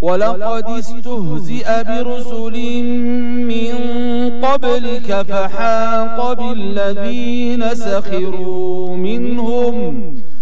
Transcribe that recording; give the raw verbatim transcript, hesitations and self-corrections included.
ولقد استهزئ برسل من قبلك فحاق بالذين سخروا منهم